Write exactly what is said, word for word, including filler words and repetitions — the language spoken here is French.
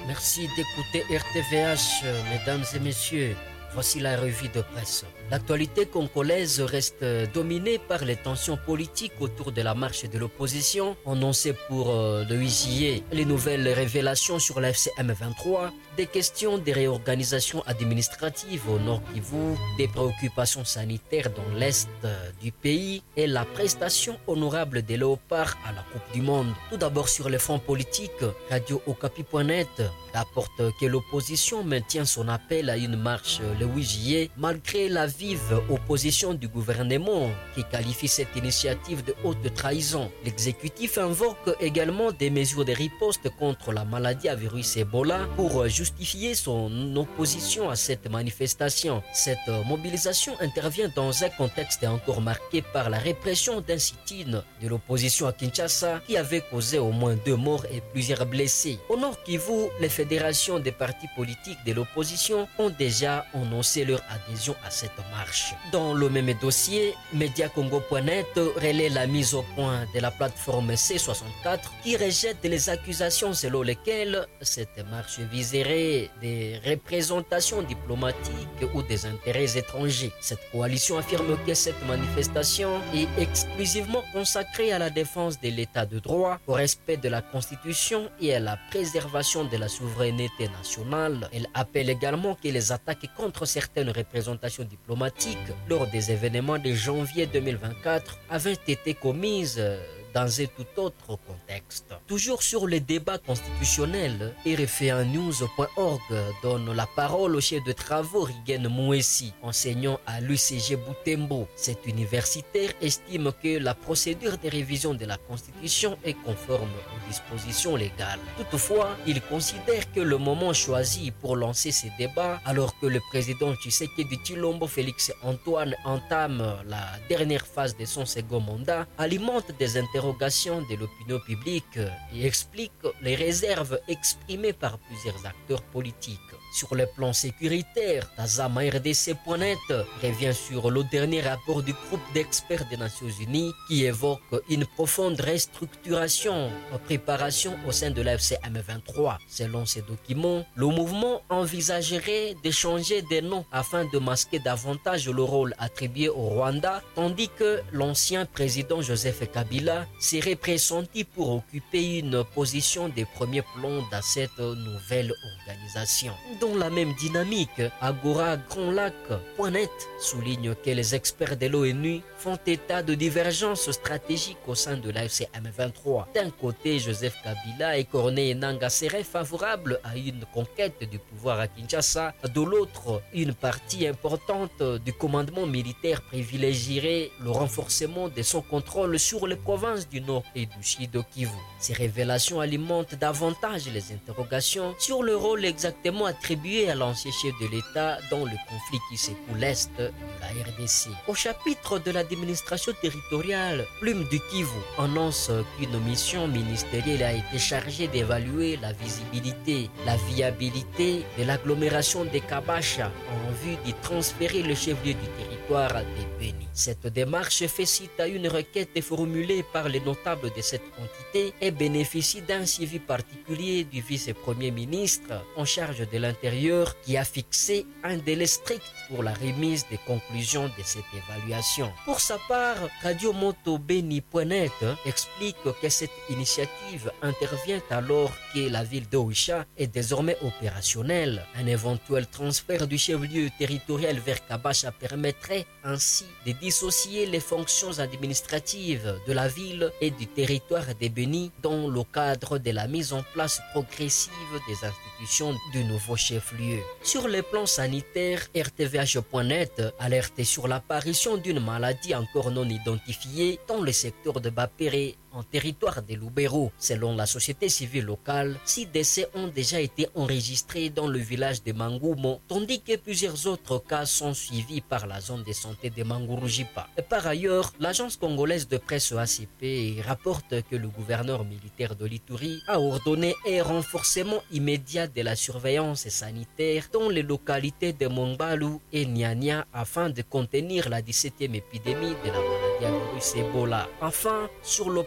Merci d'écouter R T V H, mesdames et messieurs. Voici la revue de presse. L'actualité congolaise reste dominée par les tensions politiques autour de la marche de l'opposition annoncée pour le huit juillet. Les nouvelles révélations sur la F C M vingt-trois, des questions de réorganisation administrative au Nord Kivu, des préoccupations sanitaires dans l'Est du pays et la prestation honorable des léopards à la Coupe du Monde. Tout d'abord sur les fronts politiques, Radio Okapi point net rapporte que l'opposition maintient son appel à une marche le huit juillet malgré la vive opposition du gouvernement qui qualifie cette initiative de haute trahison. L'exécutif invoque également des mesures de riposte contre la maladie à virus Ebola pour justifier son opposition à cette manifestation. Cette mobilisation intervient dans un contexte encore marqué par la répression d'un sit-in de l'opposition à Kinshasa qui avait causé au moins deux morts et plusieurs blessés. Au Nord Kivu, les fédérations des partis politiques de l'opposition ont déjà annoncé leur adhésion à cette marche. Dans le même dossier, Mediacongo point net relaie la mise au point de la plateforme C soixante-quatre qui rejette les accusations selon lesquelles cette marche viserait des représentations diplomatiques ou des intérêts étrangers. Cette coalition affirme que cette manifestation est exclusivement consacrée à la défense de l'état de droit, au respect de la Constitution et à la préservation de la souveraineté nationale. Elle appelle également que les attaques contre certaines représentations diplomatiques lors des événements de janvier deux mille vingt-quatre avaient été commises dans un tout autre contexte. Toujours sur les débats constitutionnels, R F un news point org donne la parole au chef de travaux Rigen Mouessi, enseignant à l'U C G Butembo. Cet universitaire estime que la procédure de révision de la Constitution est conforme aux dispositions légales. Toutefois, il considère que le moment choisi pour lancer ces débats, alors que le président Tshisekedi Tshilombo Félix Antoine entame la dernière phase de son second mandat, alimente des interrogations de l'opinion publique et explique les réserves exprimées par plusieurs acteurs politiques. Sur le plan sécuritaire, Tazama R D C point net revient sur le dernier rapport du groupe d'experts des Nations Unies qui évoque une profonde restructuration en préparation au sein de la F C M vingt-trois. Selon ces documents, le mouvement envisagerait de changer de nom afin de masquer davantage le rôle attribué au Rwanda, tandis que l'ancien président Joseph Kabila serait pressenti pour occuper une position de premier plan dans cette nouvelle organisation. Dans la même dynamique, Agora Grand Lac point net souligne que les experts de l'ONU font état de divergences stratégiques au sein de la F C M vingt-trois. D'un côté, Joseph Kabila et Corneille Nangaa seraient favorables à une conquête du pouvoir à Kinshasa. De l'autre, une partie importante du commandement militaire privilégierait le renforcement de son contrôle sur les provinces du Nord et du Sud Kivu. Ces révélations alimentent davantage les interrogations sur le rôle exactement attribué à l'ancien chef de l'État dans le conflit qui secoue l'Est de la R D C. Au chapitre de l'administration territoriale, Plume du Kivu annonce qu'une mission ministérielle a été chargée d'évaluer la visibilité, la viabilité de l'agglomération de Kabasha en vue d'y transférer le chef-lieu du territoire des Béni. Cette démarche fait suite à une requête formulée par les notables de cette entité et bénéficie d'un suivi particulier du vice-premier ministre en charge de l'Intérieur qui a fixé un délai strict pour la remise des conclusions de cette évaluation. Pour sa part, Radio Moto Beni point net explique que cette initiative intervient alors que la ville d'Oicha est désormais opérationnelle. Un éventuel transfert du chef-lieu territorial vers Kabasha permettrait ainsi de dissocier les fonctions administratives de la ville et du territoire des Béni dans le cadre de la mise en place progressive des institutions du nouveau chef-lieu. Sur le plan sanitaire, R T V H point net alerte sur l'apparition d'une maladie encore non identifiée dans le secteur de Bapéré en territoire de Lubero. Selon la société civile locale, six décès ont déjà été enregistrés dans le village de Mangumo, tandis que plusieurs autres cas sont suivis par la zone de santé de Mangurujipa. Par ailleurs, l'agence congolaise de presse A C P rapporte que le gouverneur militaire de l'Ituri a ordonné un renforcement immédiat de la surveillance sanitaire dans les localités de Mongbalu et Nyanya afin de contenir la dix-septième épidémie de la maladie à virus Ebola. Enfin, sur le